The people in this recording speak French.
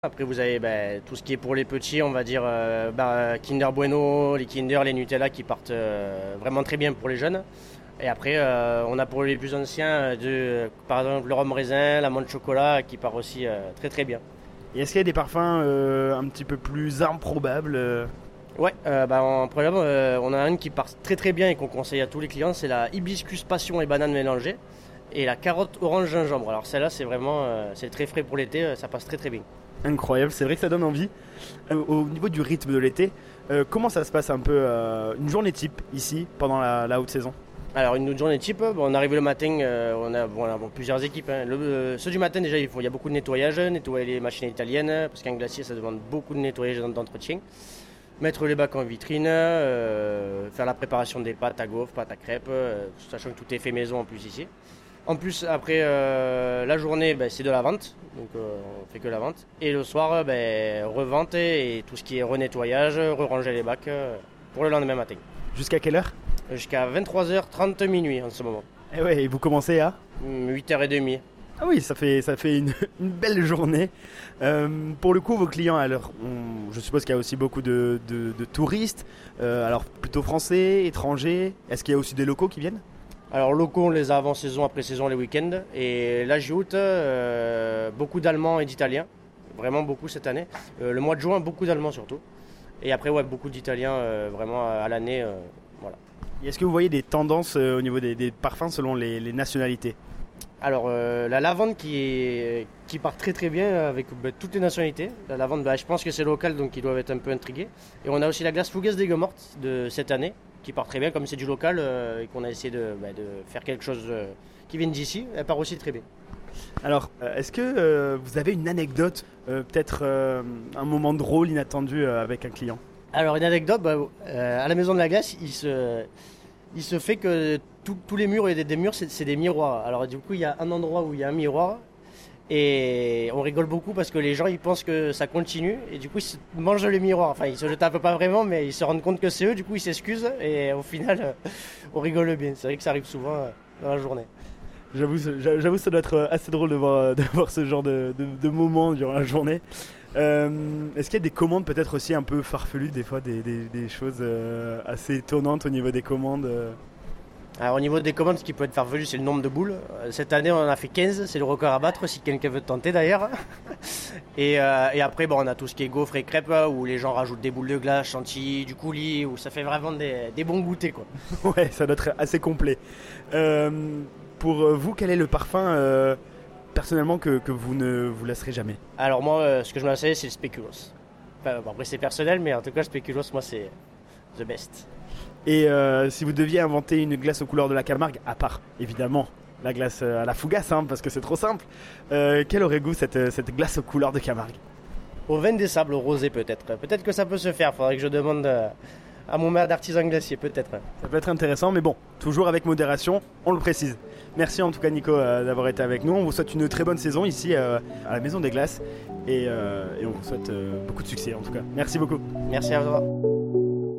Après, vous avez tout ce qui est pour les petits, on va dire Kinder Bueno, les Kinder, les Nutella qui partent vraiment très bien pour les jeunes. Et après, on a pour les plus anciens, par exemple, le rhum raisin, la menthe chocolat qui part aussi très très bien. Et est-ce qu'il y a des parfums un petit peu plus improbables Ouais, en programme, on a une qui part très très bien et qu'on conseille à tous les clients, c'est la hibiscus passion et banane mélangée et la carotte orange gingembre. Alors celle-là, c'est vraiment c'est très frais pour l'été, ça passe très très bien. Incroyable, c'est vrai que ça donne envie. Au niveau du rythme de l'été, comment ça se passe un peu une journée type ici pendant la haute saison? Alors une autre journée type, on arrive le matin, on a plusieurs équipes. Ceux du matin déjà, il y a beaucoup de nettoyage, nettoyer les machines italiennes, parce qu'un glacier ça demande beaucoup de nettoyage et d'entretien. Mettre les bacs en vitrine, faire la préparation des pâtes à gaufres, pâtes à crêpes, sachant que tout est fait maison en plus ici. En plus, après la journée, c'est de la vente, donc on fait que la vente. Et le soir, revente et tout ce qui est renettoyage, re-ranger les bacs pour le lendemain matin. Jusqu'à quelle heure? Jusqu'à 23h30 minuit en ce moment. Et ouais, et vous commencez à 8h30. Ah oui, ça fait une belle journée. Pour le coup, vos clients, alors, je suppose qu'il y a aussi beaucoup de touristes, alors plutôt français, étrangers. Est-ce qu'il y a aussi des locaux qui viennent? Alors locaux, on les a avant saison, après saison, les week-ends. Et là, j'ajoute beaucoup d'Allemands et d'Italiens. Vraiment beaucoup cette année. Le mois de juin, beaucoup d'Allemands surtout. Et après, ouais, beaucoup d'Italiens vraiment à l'année. Voilà. Et est-ce que vous voyez des tendances au niveau des parfums selon les nationalités? Alors la lavande qui part très très bien avec toutes les nationalités. La lavande, je pense que c'est local donc ils doivent être un peu intrigués. Et on a aussi la glace fougasse des mortes de cette année qui part très bien comme c'est du local et qu'on a essayé de faire quelque chose qui vient d'ici. Elle part aussi très bien. Alors, est-ce que vous avez une anecdote, peut-être un moment drôle, inattendu avec un client? Alors une anecdote, à la maison de la glace, il se fait que tous les murs, des murs, c'est des miroirs. Alors du coup, il y a un endroit où il y a un miroir et on rigole beaucoup parce que les gens ils pensent que ça continue et du coup ils se mangent les miroirs. Enfin, ils se le tapent pas vraiment, mais ils se rendent compte que c'est eux. Du coup, ils s'excusent et au final, on rigole bien. C'est vrai que ça arrive souvent dans la journée. J'avoue, ça doit être assez drôle de voir ce genre de moments durant la journée. Est-ce qu'il y a des commandes peut-être aussi un peu farfelues, des fois des choses assez étonnantes au niveau des commandes Alors au niveau des commandes, ce qui peut être farfelu, c'est le nombre de boules. Cette année, on en a fait 15, c'est le record à battre, si quelqu'un veut tenter d'ailleurs. Et après, on a tout ce qui est gaufres et crêpes, où les gens rajoutent des boules de glace, chantilly, du coulis, où ça fait vraiment des bons goûters, quoi. Ouais, ça doit être assez complet. Pour vous, quel est le parfum personnellement que vous ne vous lasserez jamais? Alors moi, ce que je me lasserai, c'est le spéculoos. Enfin, après, c'est personnel, mais en tout cas, le spéculoos, moi, c'est the best. Et si vous deviez inventer une glace aux couleurs de la Camargue, à part évidemment la glace à la fougasse, parce que c'est trop simple, quel aurait goût cette glace aux couleurs de Camargue? Au vin des sables, au rosé peut-être. Peut-être que ça peut se faire, faudrait que je demande à mon maire d'artisan glacier, peut-être. Ça peut être intéressant, mais bon, toujours avec modération, on le précise. Merci en tout cas Nico d'avoir été avec nous. On vous souhaite une très bonne saison ici à la Maison des Glaces et on vous souhaite beaucoup de succès en tout cas. Merci beaucoup. Merci à vous.